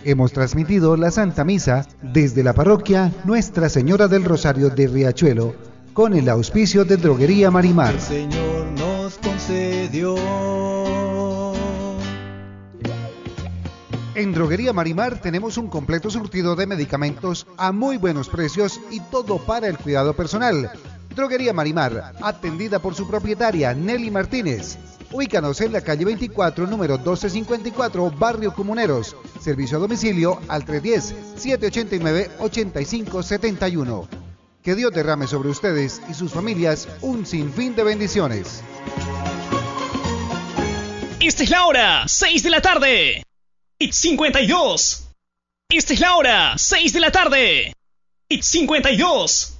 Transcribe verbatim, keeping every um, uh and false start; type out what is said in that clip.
Hemos transmitido la Santa Misa desde la parroquia Nuestra Señora del Rosario de Riachuelo, con el auspicio de Droguería Marimar. El Señor nos concedió. En Droguería Marimar tenemos un completo surtido de medicamentos a muy buenos precios y todo para el cuidado personal. Droguería Marimar, atendida por su propietaria Nelly Martínez. Ubícanos en la calle veinticuatro, número doce cincuenta y cuatro, Barrio Comuneros. Servicio a domicilio al tres uno cero, siete ocho nueve, ocho cinco siete uno. Que Dios derrame sobre ustedes y sus familias un sinfín de bendiciones. Esta es la hora, seis de la tarde. Y cincuenta y dos. Esta es la hora, seis de la tarde. Y cincuenta y dos.